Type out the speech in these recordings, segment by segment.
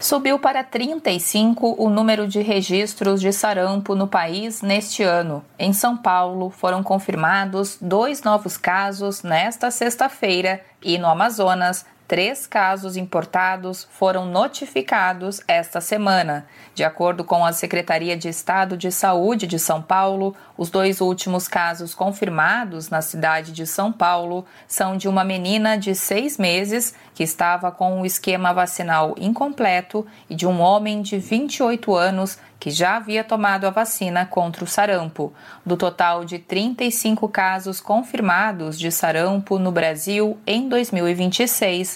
Subiu para 35 o número de registros de sarampo no país neste ano. Em São Paulo, foram confirmados 2 novos casos nesta sexta-feira e no Amazonas, 3 casos importados foram notificados esta semana. De acordo com a Secretaria de Estado de Saúde de São Paulo, os 2 últimos casos confirmados na cidade de São Paulo são de uma menina de 6 meses que estava com o esquema vacinal incompleto e de um homem de 28 anos que já havia tomado a vacina contra o sarampo. Do total de 35 casos confirmados de sarampo no Brasil em 2026,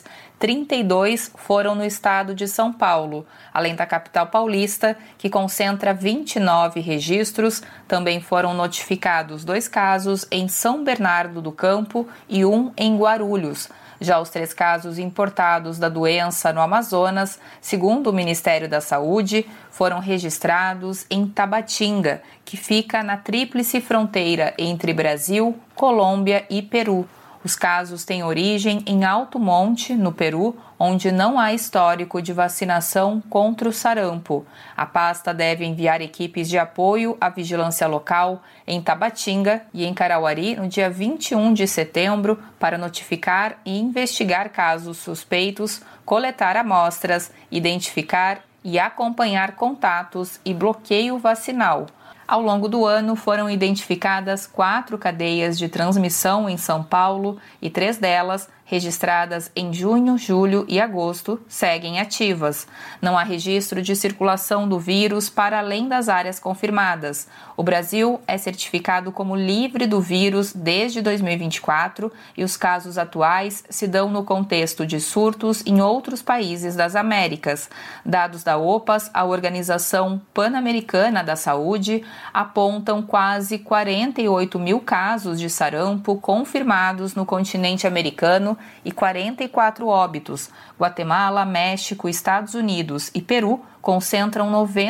32 foram no estado de São Paulo, além da capital paulista, que concentra 29 registros. Também foram notificados 2 casos em São Bernardo do Campo e 1 em Guarulhos. Já os 3 casos importados da doença no Amazonas, segundo o Ministério da Saúde, foram registrados em Tabatinga, que fica na tríplice fronteira entre Brasil, Colômbia e Peru. Os casos têm origem em Alto Monte, no Peru, onde não há histórico de vacinação contra o sarampo. A pasta deve enviar equipes de apoio à vigilância local em Tabatinga e em Carauari no dia 21 de setembro para notificar e investigar casos suspeitos, coletar amostras, identificar e acompanhar contatos e bloqueio vacinal. Ao longo do ano, foram identificadas 4 cadeias de transmissão em São Paulo e 3 delas, registradas em junho, julho e agosto, seguem ativas. Não há registro de circulação do vírus para além das áreas confirmadas. O Brasil é certificado como livre do vírus desde 2024 e os casos atuais se dão no contexto de surtos em outros países das Américas. Dados da OPAS, a Organização Pan-Americana da Saúde, apontam quase 48 mil casos de sarampo confirmados no continente americano e 44 óbitos. Guatemala, México, Estados Unidos e Peru concentram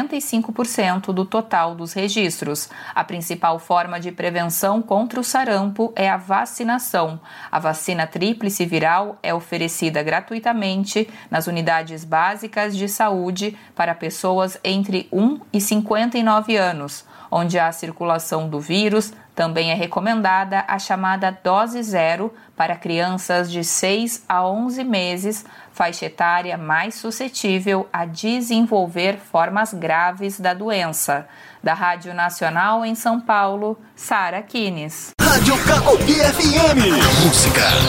95% do total dos registros. A principal forma de prevenção contra o sarampo é a vacinação. A vacina tríplice viral é oferecida gratuitamente nas unidades básicas de saúde para pessoas entre 1 e 59 anos. Onde há circulação do vírus, também é recomendada a chamada dose zero para crianças de 6 a 11 meses, faixa etária mais suscetível a desenvolver formas graves da doença. Da Rádio Nacional em São Paulo, Sara Kines. Rádio Cacobi FM. Música